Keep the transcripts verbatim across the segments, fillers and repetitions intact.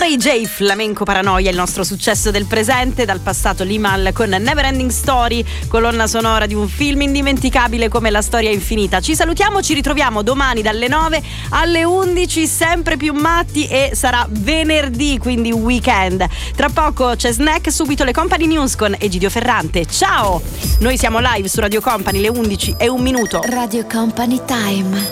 Ray J, Flamenco Paranoia, il nostro successo del presente, dal passato Limal con Neverending Story, colonna sonora di un film indimenticabile come La storia infinita. Ci salutiamo, ci ritroviamo domani dalle nove alle undici, sempre più matti, e sarà venerdì, quindi weekend. Tra poco c'è Snack, subito le Company News con Egidio Ferrante. Ciao! Noi siamo live su Radio Company, le undici e un minuto. Radio Company Time.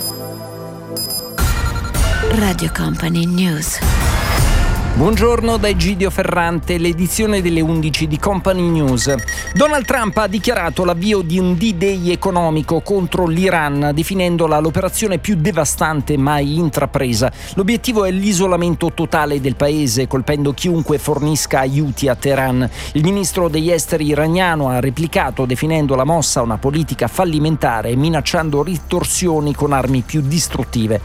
Radio Company News. Buongiorno da Egidio Ferrante, l'edizione delle undici di Company News. Donald Trump ha dichiarato l'avvio di un D-Day economico contro l'Iran, definendola l'operazione più devastante mai intrapresa. L'obiettivo è l'isolamento totale del paese, colpendo chiunque fornisca aiuti a Teheran. Il ministro degli esteri iraniano ha replicato, definendo la mossa una politica fallimentare e minacciando ritorsioni con armi più distruttive.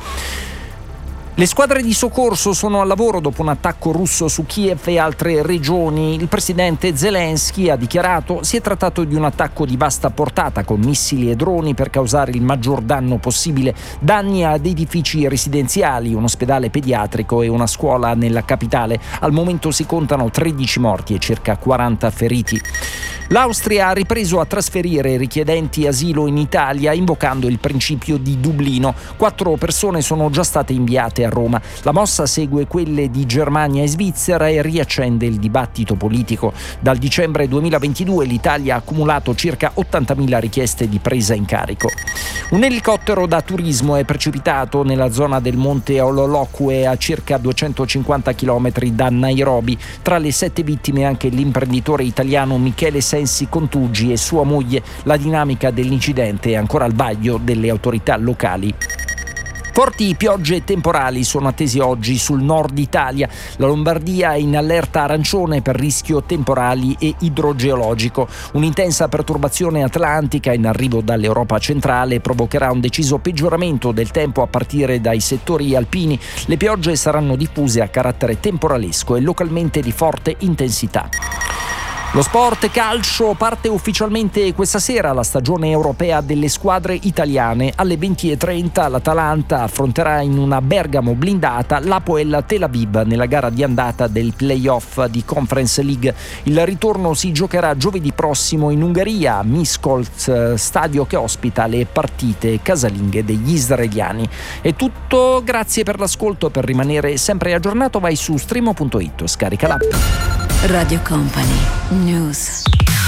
Le squadre di soccorso sono al lavoro dopo un attacco russo su Kiev e altre regioni. Il presidente Zelensky ha dichiarato: si è trattato di un attacco di vasta portata con missili e droni per causare il maggior danno possibile. Danni ad edifici residenziali, un ospedale pediatrico e una scuola nella capitale. Al momento si contano tredici morti e circa quaranta feriti. L'Austria ha ripreso a trasferire richiedenti asilo in Italia invocando il principio di Dublino. Quattro persone sono già state inviate a Roma. La mossa segue quelle di Germania e Svizzera e riaccende il dibattito politico. Dal dicembre duemilaventidue l'Italia ha accumulato circa ottantamila richieste di presa in carico. Un elicottero da turismo è precipitato nella zona del monte Ololokwe a circa duecentocinquanta chilometri da Nairobi. Tra le sette vittime anche l'imprenditore italiano Michele Sensi Contugi e sua moglie. La dinamica dell'incidente è ancora al vaglio delle autorità locali. Forti piogge temporali sono attesi oggi sul nord Italia. La Lombardia è in allerta arancione per rischio temporali e idrogeologico. Un'intensa perturbazione atlantica in arrivo dall'Europa centrale provocherà un deciso peggioramento del tempo a partire dai settori alpini. Le piogge saranno diffuse a carattere temporalesco e localmente di forte intensità. Lo sport calcio parte ufficialmente questa sera la stagione europea delle squadre italiane. Alle venti e trenta l'Atalanta affronterà in una Bergamo blindata l'Hapoel Tel Aviv nella gara di andata del play-off di Conference League. Il ritorno si giocherà giovedì prossimo in Ungheria, a Miskolc, stadio che ospita le partite casalinghe degli israeliani. È tutto, grazie per l'ascolto. Per rimanere sempre aggiornato vai su streamo punto it, scarica l'app. Radio Company News.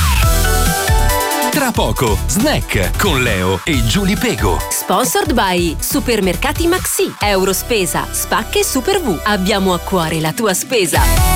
Tra poco Snack con Leo e Giulia Pego. Sponsored by Supermercati Maxi, Eurospesa, Spacche Super V. Abbiamo a cuore la tua spesa.